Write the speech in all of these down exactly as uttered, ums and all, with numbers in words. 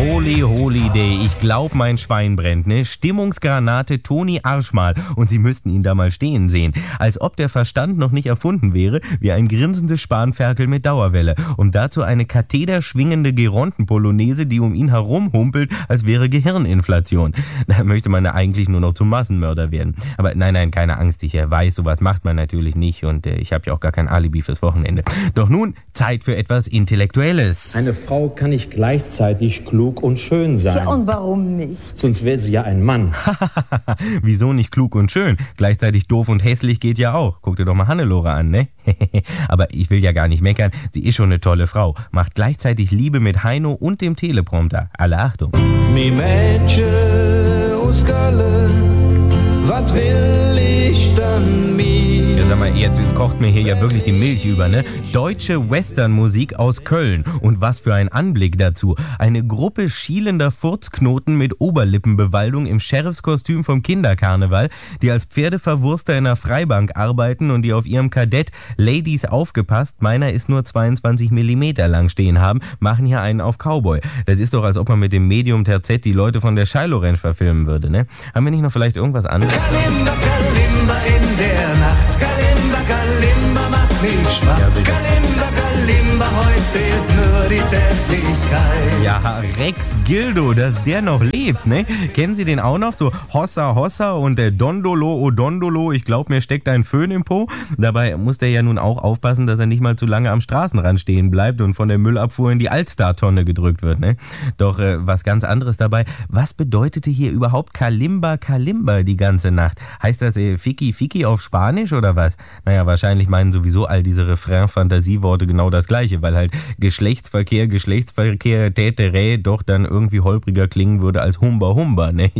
Holy, holy day. Ich glaub, mein Schwein brennt, ne? Stimmungsgranate Toni Arschmal. Und Sie müssten ihn da mal stehen sehen. Als ob der Verstand noch nicht erfunden wäre, wie ein grinsendes Spanferkel mit Dauerwelle. Und dazu eine kathederschwingende Geronten-Polonaise, die um ihn herum humpelt, als wäre Gehirninflation. Da möchte man ja eigentlich nur noch zum Massenmörder werden. Aber nein, nein, keine Angst. Ich weiß, sowas macht man natürlich nicht. Und äh, ich habe ja auch gar kein Alibi fürs Wochenende. Doch nun, Zeit für etwas Intellektuelles. Eine Frau kann nicht gleichzeitig klug und schön sein. Ja, und warum nicht? Sonst wäre sie ja ein Mann. Wieso nicht klug und schön? Gleichzeitig doof und hässlich geht ja auch. Guck dir doch mal Hannelore an, ne? Aber ich will ja gar nicht meckern. Sie ist schon eine tolle Frau. Macht gleichzeitig Liebe mit Heino und dem Teleprompter. Alle Achtung. Mi Mädchen aus Köln, was will ich dann mi? Ja, sag mal, jetzt kocht mir hier ja wirklich die Milch über, ne? Deutsche Westernmusik aus Köln. Und was für ein Anblick dazu. Eine Gruppe schielender Furzknoten mit Oberlippenbewaldung im Sheriffskostüm vom Kinderkarneval, die als Pferdeverwurster in einer Freibank arbeiten und die auf ihrem Kadett Ladies aufgepasst, meiner ist nur zweiundzwanzig Millimeter lang stehen haben, machen hier einen auf Cowboy. Das ist doch, als ob man mit dem Medium Terzett die Leute von der Shiloh Ranch verfilmen würde, ne? Haben wir nicht noch vielleicht irgendwas anderes? Kalimba, Kalimba in der Nacht. Kalimba, Kalimba macht mich schwach. Ja, sicher. Kalimba, Kalimba, heute zählt nur die Zärtlichkeit. Ja, Rex Gildo, dass der noch lebt, ne? Kennen Sie den auch noch? So Hossa Hossa und der Dondolo, oh Dondolo, ich glaub, mir steckt ein Föhn im Po. Dabei muss der ja nun auch aufpassen, dass er nicht mal zu lange am Straßenrand stehen bleibt und von der Müllabfuhr in die Altstar-Tonne gedrückt wird, ne? Doch äh, was ganz anderes dabei. Was bedeutete hier überhaupt Kalimba Kalimba die ganze Nacht? Heißt das äh, Ficky Ficky auf Spanisch oder was? Naja, wahrscheinlich meinen sowieso all diese Refrain-Fantasieworte genau das Gleiche, weil halt Geschlechtsverkehr, Geschlechtsverkehr, Täterä doch dann irgendwie holpriger klingen würde als Humba Humba, ne?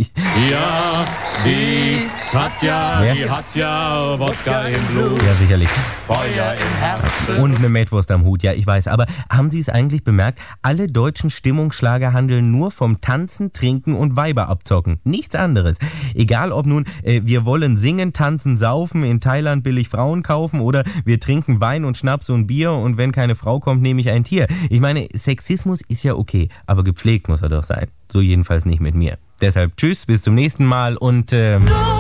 Ja, die Katja, Ja. die hat ja Wodka im Blut, Ja, sicherlich. Feuer im Herzen. Und eine Metwurst am Hut, ja, ich weiß. Aber haben Sie es eigentlich bemerkt? Alle deutschen Stimmungsschlager handeln nur vom Tanzen, Trinken und Weiber abzocken. Nichts anderes. Egal ob nun, äh, wir wollen singen, tanzen, saufen, in Thailand billig Frauen kaufen oder wir trinken Wein und Schnaps und Bier und wenn keine Frau kommt, nehme ich ein Tier. Ich meine, Sexismus ist ja okay, aber gepflegt muss er doch sein. So jedenfalls nicht mit mir. Deshalb tschüss, bis zum nächsten Mal und ähm